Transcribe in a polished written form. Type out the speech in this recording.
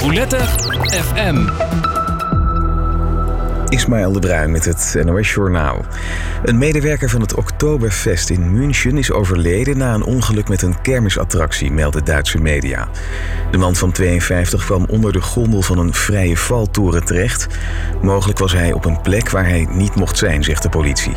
Boulette FM. Ismaël de Bruin met het NOS Journaal. Een medewerker van het Oktoberfest in München is overleden na een ongeluk met een kermisattractie, melden Duitse media. De man van 52 kwam onder de gondel van een vrije valtoren terecht. Mogelijk was hij op een plek waar hij niet mocht zijn, zegt de politie.